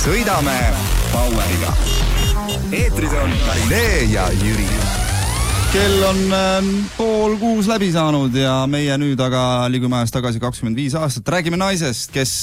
sõidame Poweriga. Eetris on Karile ja Jüri. Kell on 5:30 läbi saanud ja meie nüüd aga liigume ajas tagasi 25 aastat. Räägime naisest, kes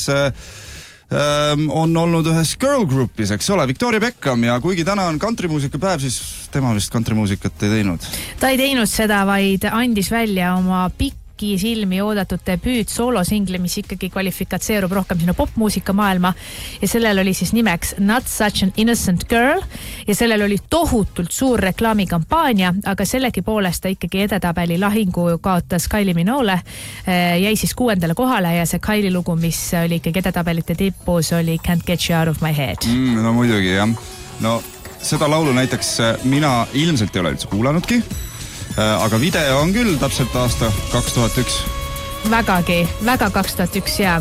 on olnud ühes girl groupis, eks ole, Victoria Beckham, ja kuigi täna on countrymuusika päev, siis tema vist countrymuusikat ei teinud. Ta ei teinud seda, vaid andis välja oma silmi oodatud debüüt soolosingli, mis ikkagi kvalifikatseerub rohkem sinna popmuusika maailma, ja sellel oli siis nimeks Not Such an Innocent Girl ja sellel oli tohutult suur reklaamikampaania, aga sellegi poolest ta ikkagi edetabeli lahingu kaotas Kylie Minogue, jäi siis 6. kohale ja see Kylie lugu, mis oli ikkagi edetabelite tippus, oli Can't Get You Out of My Head. No muidugi, jah. No seda laulu näiteks mina ilmselt ei ole üldse kuulanudki, aga video on küll täpselt aasta 2001. Vägagi, väga 2001, jaa.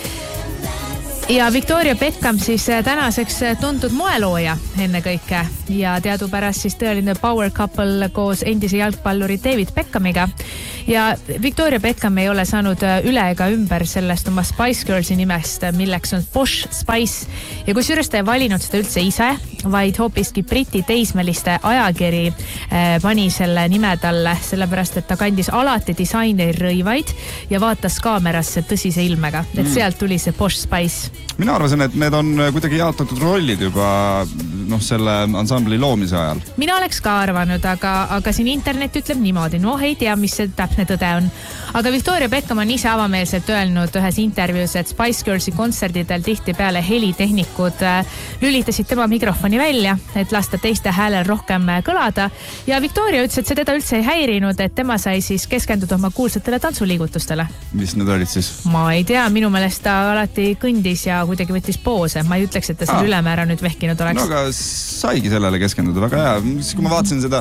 Ja Victoria Beckham siis tänaseks tuntud moelooja enne kõike ja teadupärast siis tõeline power couple koos endise jalgpalluri David Beckhamiga. Ja Victoria Beckham ei ole saanud üle ega ümber sellest oma Spice Girlsi nimest, milleks on Posh Spice. Ja kusjuures ta ei valinud seda üldse ise, vaid hoopiski Briti teismeliste ajakiri pani selle nime talle, sellepärast et ta kandis alati disaineri rõivaid ja vaatas kaamerasse tõsise ilmega. Et sealt tuli see Posh Spice. Mina arvasin, et need on kuidagi jaotatud rollid juba selle ansambli loomise ajal. Mina oleks ka arvanud, aga siin internet ütleb niimoodi. No ei tea, mis see täpne tõde on. Aga Victoria Beckham on ise avameelselt öelnud ühes intervjuus, et Spice Girlsi kontserdidel tihtipeale helitehnikud lülitasid tema mikrofoni välja, et lasta teiste häälel rohkem kõlada. Ja Victoria ütles, et see teda üldse ei häirinud, et tema sai siis keskenduda oma kuulsatele tantsuliigutustele. Mis need olid siis? Ma ei tea, minu meelest ta alati kõndis ja kuidagi võttis poose. Ma ei ütleks, et ta selle ülemäära nüüd vehkinud oleks. No aga saigi sellele keskenduda väga hea. Kui ma vaatasin seda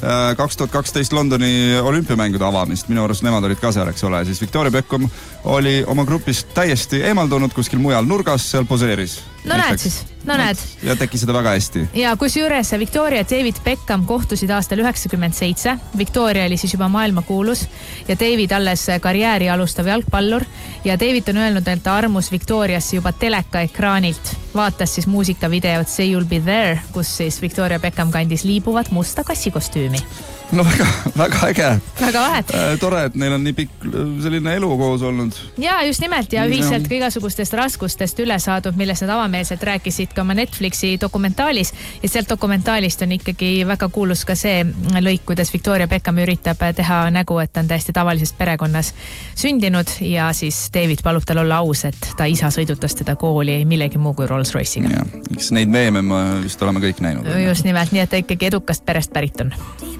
2012 Londoni olümpiamängude avamist, minu arust nemad olid ka seal, eks ole, siis Victoria Beckham oli oma grupist täiesti eemaldunud kuskil mujal nurgas, seal poseeris. No näed siis, no näed. Ja tegi seda väga hästi. Ja kusjuures Victoria ja David Beckham kohtusid aastal 97. Victoria oli siis juba maailma kuulus ja David alles karjääri alustav jalgpallur ja David on öelnud, et ta armus Victoriasse juba teleka ekraanilt. Vaatas siis muusikavideot Say You'll Be There, kus siis Victoria Beckham kandis liibuvat musta kassikostüümi. No väga äge. Väga vahet. Tore, et neil on nii pikk selline elu koos olnud. Ja just nimelt ja ühiselt igasugustest raskustest üle saadud, milles nad avameelselt rääkisid ka oma Netflixi dokumentaalis ja sealt dokumentaalist on ikkagi väga kuulus ka see lõik, kuidas Victoria Beckham üritab teha nägu, et ta on täiesti tavalises perekonnas sündinud ja siis David palub tal olla aus, et ta isa sõidutas teda kooli millegi muu kui Rolls-Royce'iga. Eks neid meeme me vist oleme kõik näinud. Just nimelt, nii et ta ikkagi edukast perest pärit on.